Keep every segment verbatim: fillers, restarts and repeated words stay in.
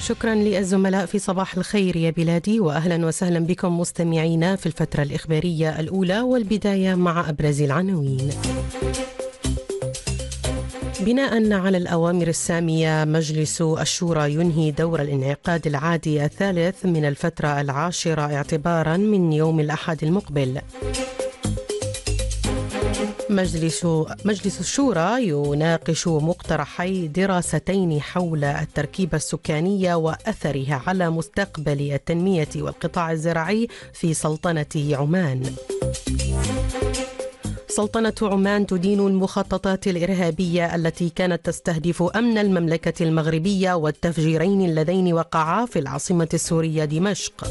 شكرا للزملاء في صباح الخير يا بلادي، وأهلا وسهلا بكم مستمعينا في الفترة الإخبارية الأولى، والبداية مع أبرز العناوين. بناء على الأوامر السامية، مجلس الشورى ينهي دور الانعقاد العادي الثالث من الفترة العاشرة اعتبارا من يوم الأحد المقبل. مجلس مجلس الشورى يناقش مقترحي دراستين حول التركيبة السكانية وأثرها على مستقبل التنمية والقطاع الزراعي في سلطنة عمان. سلطنة عمان تدين المخططات الإرهابية التي كانت تستهدف أمن المملكة المغربية والتفجيرين اللذين وقعا في العاصمة السورية دمشق.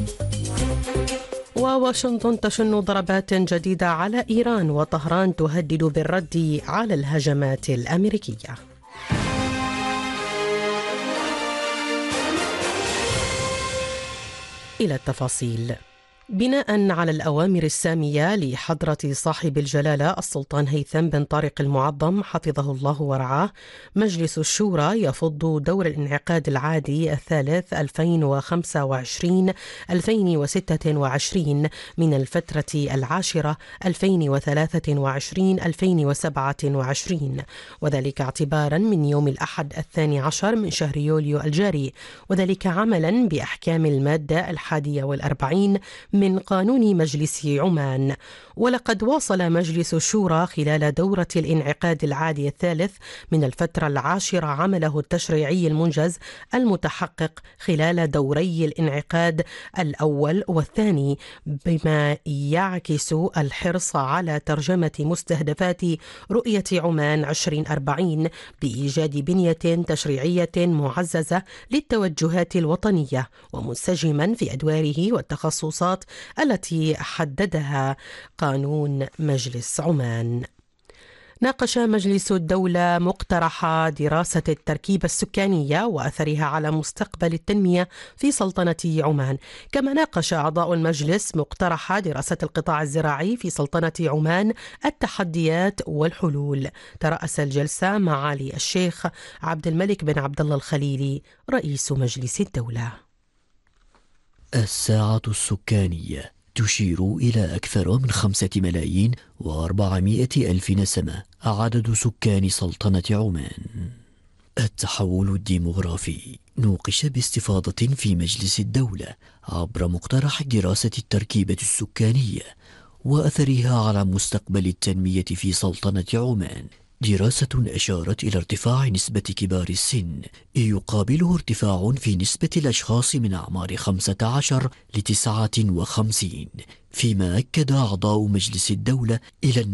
وواشنطن تشن ضربات جديدة على إيران، وطهران تهدد بالرد على الهجمات الأمريكية. إلى التفاصيل. بناء على الأوامر السامية لحضرة صاحب الجلالة السلطان هيثم بن طارق المعظم حفظه الله ورعاه، مجلس الشورى يفض دور الانعقاد العادي الثالث ألفين وخمسة وعشرين ألفين وستة وعشرين من الفترة العاشرة ألفين وثلاثة وعشرين ألفين وسبعة وعشرين، وذلك اعتبارا من يوم الأحد الثاني عشر من شهر يوليو الجاري، وذلك عملا بأحكام المادة الحادية والأربعين من قانون مجلس عمان. ولقد واصل مجلس الشورى خلال دورة الانعقاد العادي الثالث من الفترة العاشرة عمله التشريعي المنجز المتحقق خلال دوري الانعقاد الأول والثاني، بما يعكس الحرص على ترجمة مستهدفات رؤية عمان عشرين أربعين بإيجاد بنية تشريعية معززة للتوجهات الوطنية، ومنسجما في أدواره والتخصصات التي حددها قانون مجلس عمان. ناقش مجلس الدولة مقترح دراسة التركيبة السكانية وأثرها على مستقبل التنمية في سلطنة عمان، كما ناقش أعضاء المجلس مقترح دراسة القطاع الزراعي في سلطنة عمان، التحديات والحلول. ترأس الجلسة معالي الشيخ عبد الملك بن عبد الله الخليلي رئيس مجلس الدولة. الساعة السكانية تشير إلى أكثر من خمسة ملايين وأربعمائة ألف نسمة عدد سكان سلطنة عمان. التحول الديمغرافي نوقش باستفاضة في مجلس الدولة عبر مقترح دراسة التركيبة السكانية وأثرها على مستقبل التنمية في سلطنة عمان. دراسة أشارت إلى ارتفاع نسبة كبار السن يقابله ارتفاع في نسبة الأشخاص من أعمار خمسة عشر لتسعة وخمسين، فيما أكد أعضاء مجلس الدولة إلى